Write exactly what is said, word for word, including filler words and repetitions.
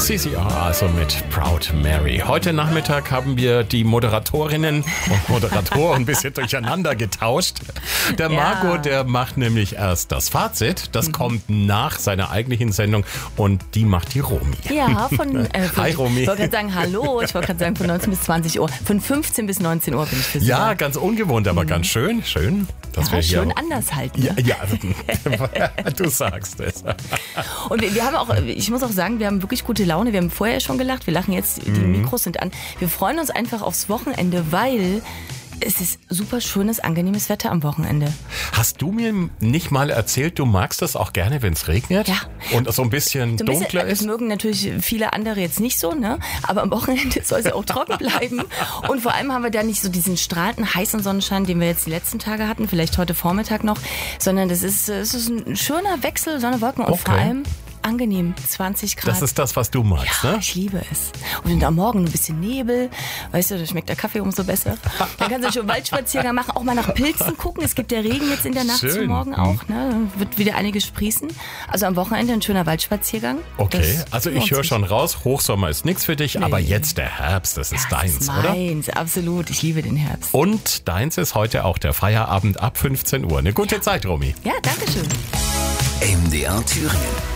C C R also mit Proud Mary. Heute Nachmittag haben wir die Moderatorinnen und Moderatoren ein bisschen durcheinander getauscht. Der Marco, ja. der macht nämlich erst das Fazit. Das mhm. kommt nach seiner eigentlichen Sendung und die macht die Romy. Ja, von, äh, von Hi Romy. Ich wollte gerade sagen Hallo, ich wollte gerade sagen von neunzehn bis zwanzig Uhr. Von fünfzehn bis neunzehn Uhr bin ich für Sie. Ja, da. ganz ungewohnt, aber mhm. ganz schön. Schön, dass ja, wir hier... schön anders halt. Ne? Ja, ja, du sagst es. Und wir, wir haben auch, ich muss auch sagen, wir haben wirklich gute Laune. Wir haben vorher schon gelacht, wir lachen jetzt, die Mhm. Mikros sind an. Wir freuen uns einfach aufs Wochenende, weil es ist super schönes, angenehmes Wetter am Wochenende. Hast du mir nicht mal erzählt, du magst das auch gerne, wenn es regnet? Ja. Und so ein bisschen, so ein bisschen dunkler ist? Das mögen natürlich viele andere jetzt nicht so, ne? Aber am Wochenende soll es ja auch trocken bleiben. Und vor allem haben wir da nicht so diesen strahlenden, heißen Sonnenschein, den wir jetzt die letzten Tage hatten, vielleicht heute Vormittag noch, sondern das ist, es ist ein schöner Wechsel, Sonne, Wolken und Okay. vor allem angenehm, zwanzig Grad. Das ist das, was du magst, ja, ne? ich liebe es. Und am Morgen ein bisschen Nebel, weißt du, da schmeckt der Kaffee umso besser. Dann kannst du schon Waldspaziergang machen, auch mal nach Pilzen gucken. Es gibt ja Regen jetzt in der Nacht Schön. zum Morgen auch, ne? Dann wird wieder einiges sprießen. Also am Wochenende ein schöner Waldspaziergang. Okay, Das also ich lohnt höre sich. schon raus, Hochsommer ist nichts für dich, Nee. aber jetzt der Herbst, das ist Ja, deins, das ist oder? meins, absolut. Ich liebe den Herbst. Und deins ist heute auch der Feierabend ab fünfzehn Uhr. Eine gute Zeit, Romy. Ja, danke schön. M D R Thüringen.